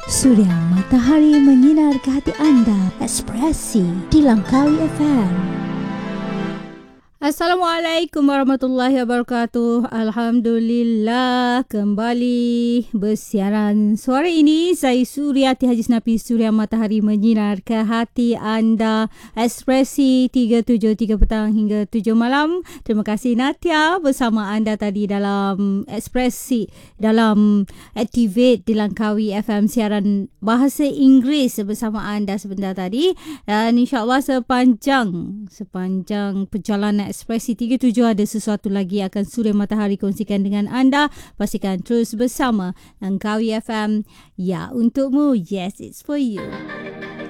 Surya matahari menyinar ke hati anda. Ekspresi di Langkawi FM. Assalamualaikum warahmatullahi wabarakatuh. Alhamdulillah kembali bersiaran sore ini. Saya Suryati Haji Senapi, Surya Matahari menyinar ke hati anda. Ekspresi 3 petang hingga 7 malam. Terima kasih Natia bersama anda tadi dalam ekspresi, dalam Activate di Langkawi FM, siaran bahasa Inggeris bersama anda sebentar tadi. Dan insyaAllah sepanjang perjalanan Ekspresi 37 ada sesuatu lagi akan Surya Matahari kongsikan dengan anda. Pastikan terus bersama Langkawi FM. Ya, untukmu. Yes, it's for you.